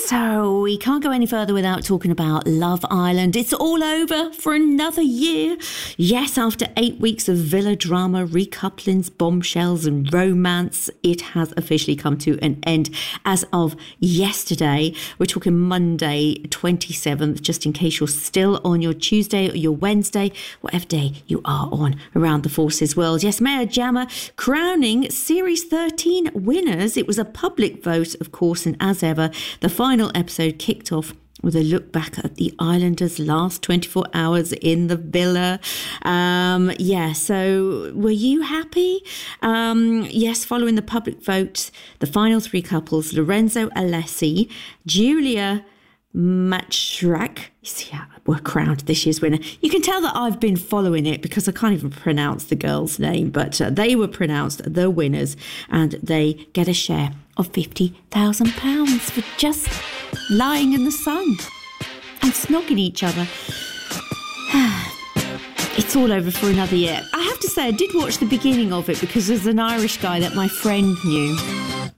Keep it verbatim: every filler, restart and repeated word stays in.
So we can't go any further without talking about Love Island. It's all over for another year. Yes, after eight weeks of villa drama, recouplings, bombshells and romance, it has officially come to an end as of yesterday. We're talking Monday, twenty-seventh, just in case you're still on your Tuesday or your Wednesday, whatever day you are on around the Forces world. Yes, Maya Jama crowning Series thirteen winners. It was a public vote, of course, and as ever, the final episode kicked off with a look back at the Islanders' last twenty-four hours in the villa. Um, yeah, so were you happy? Um, yes, following the public vote, the final three couples, Lorenzo Alessi, Julia Matschrak, yeah, were crowned this year's winner. You can tell that I've been following it because I can't even pronounce the girl's name, but uh, they were pronounced the winners, and they get a share of fifty thousand pounds for just lying in the sun and snogging each other. It's all over for another year. I have to say, I did watch the beginning of it because there's an Irish guy that my friend knew.